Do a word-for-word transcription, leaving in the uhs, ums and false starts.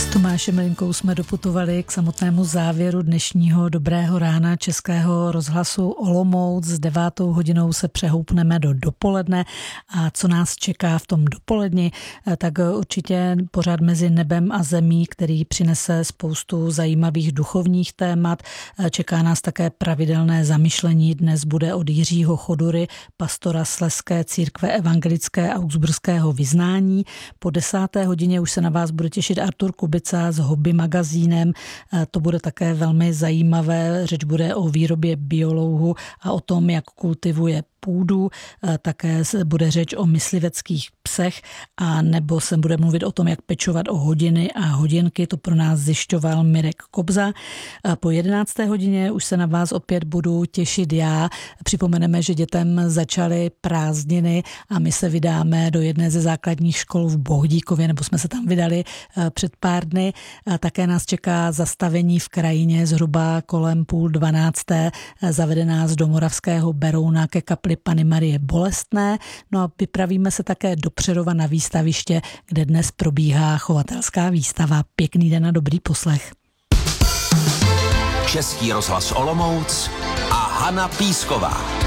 Tomášem Linkou jsme doputovali k samotnému závěru dnešního Dobrého rána Českého rozhlasu Olomouc. S devátou hodinou se přehoupneme do dopoledne a co nás čeká v tom dopoledni, tak určitě pořád mezi nebem a zemí, který přinese spoustu zajímavých duchovních témat. Čeká nás také pravidelné zamyšlení. Dnes bude od Jiřího Chodury, pastora Slezské církve evangelické augsburského vyznání. Po desáté hodině už se na vás bude těšit Artur Kubica s Hobby magazínem. To bude také velmi zajímavé. Řeč bude o výrobě biolouhu a o tom, jak kultivuje půdu. Také bude řeč o mysliveckých psech a nebo se bude mluvit o tom, jak pečovat o hodiny a hodinky. To pro nás zjišťoval Mirek Kobza. Po jedenácté hodině už se na vás opět budu těšit já. Připomeneme, že dětem začaly prázdniny a my se vydáme do jedné ze základních škol v Bohdíkově, nebo jsme se tam vydali před pár dny. Také nás čeká zastavení v krajině zhruba kolem půl dvanácté. Zavede nás do Moravského Berouna ke kapli Panny Marie Bolestné. No a vypravíme se také do Přerova na výstaviště, kde dnes probíhá chovatelská výstava. Pěkný den a dobrý poslech. Český rozhlas Olomouc a Hana Písková.